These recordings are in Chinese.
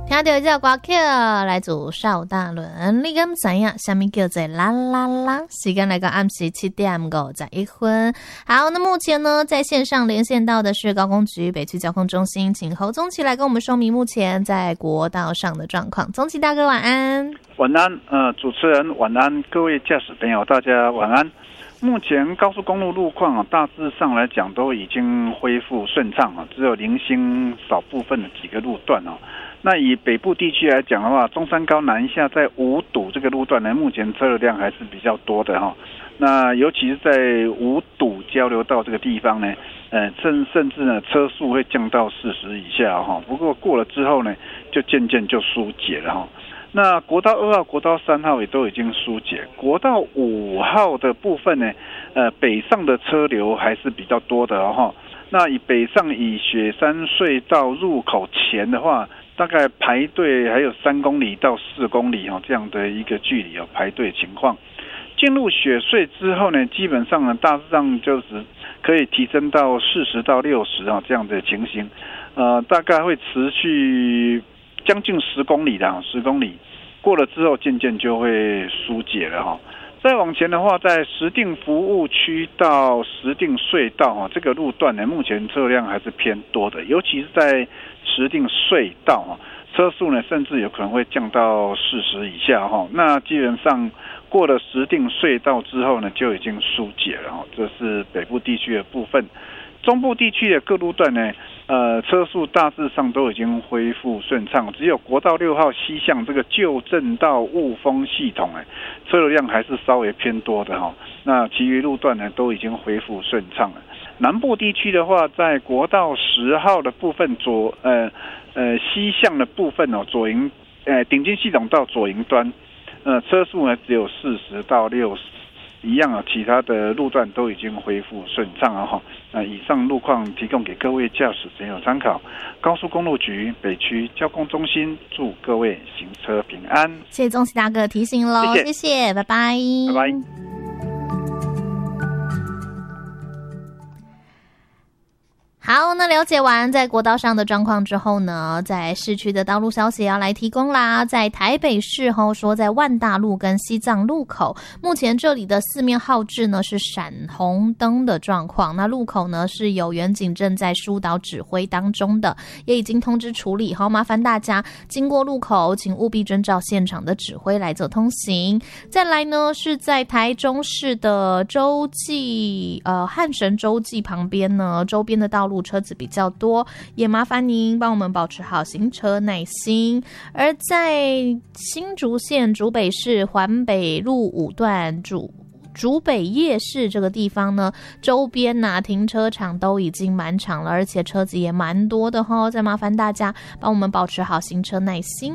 听到这首歌曲来自邵大伦，你敢知影什么叫做啦啦啦？时间来到暗时7:51。好，那目前呢，在线上连线到的是高工局北区交通中心，请侯宗奇来跟我们说明目前在国道上的状况。宗奇大哥晚安。 晚安，主持人晚安，各位驾驶朋友大家晚安。目前高速公路路况大致上来讲都已经恢复顺畅只有零星少部分的几个路段那以北部地区来讲的话，中山高南下在五堵这个路段呢，目前车流量还是比较多的那尤其是在五堵交流道这个地方呢，甚至呢车速会降到40以下不过过了之后呢，就渐渐就疏解了那国道2号、国道3号也都已经疏解，国道5号的部分呢，北上的车流还是比较多的那以北上以雪山隧道入口前的话，大概排队还有3公里到4公里这样的一个距离排队情况。进入雪隧之后呢，基本上呢大致上就是可以提升到40到60这样的情形，大概会持续将近10公里的10公里过了之后，渐渐就会疏解了再往前的话，在石碇服务区到石碇隧道这个路段呢，目前车辆还是偏多的，尤其是在石碇隧道车速呢甚至有可能会降到40以下那基本上过了石碇隧道之后呢，就已经疏解了这是北部地区的部分。中部地区的各路段呢，车速大致上都已经恢复顺畅，只有国道6号西向这个旧正道雾峰系统车流量还是稍微偏多的那其余路段呢都已经恢复顺畅了。南部地区的话，在国道10号的部分西向的部分左营顶金系统到左营端，车速呢只有40到60。一样其他的路段都已经恢复顺畅以上路况提供给各位驾驶朋友参考。高速公路局北区交通中心祝各位行车平安。 谢谢宗奇大哥提醒咯，谢谢，拜拜， 拜拜。 好，那了解完在国道上的状况之后呢，在市区的道路消息要来提供啦。在台北市说在万大路跟西藏路口，目前这里的四面号志呢是闪红灯的状况，那路口呢是有员警正在疏导指挥当中的，也已经通知处理麻烦大家经过路口请务必遵照现场的指挥来走通行。再来呢是在台中市的洲际汉神洲际旁边呢，周边的道路车子比较多，也麻烦您帮我们保持好行车耐心。而在新竹县竹北市环北路5段竹北夜市这个地方呢，周边停车场都已经满场了，而且车子也蛮多的再麻烦大家帮我们保持好行车耐心。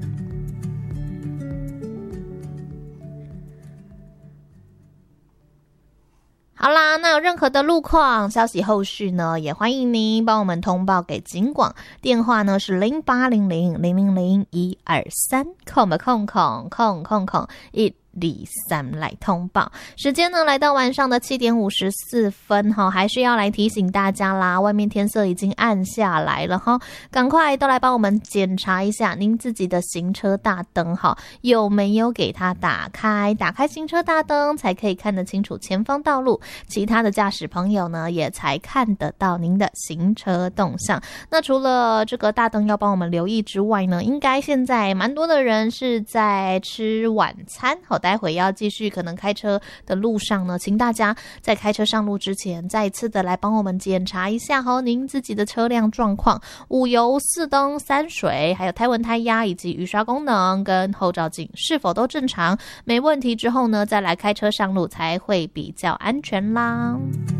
好啦，那有任何的路况消息后续呢，也欢迎您帮我们通报给警广，电话呢是0800-001-230，123来通报。时间呢来到晚上的7:54还是要来提醒大家啦，外面天色已经暗下来了赶快都来帮我们检查一下您自己的行车大灯有没有给它打开行车大灯才可以看得清楚前方道路，其他的驾驶朋友呢也才看得到您的行车动向。那除了这个大灯要帮我们留意之外呢，应该现在蛮多的人是在吃晚餐待会要继续可能开车的路上呢，请大家在开车上路之前再一次的来帮我们检查一下您自己的车辆状况，5油4灯3水还有胎纹胎压以及雨刷功能跟后照镜是否都正常，没问题之后呢再来开车上路才会比较安全啦。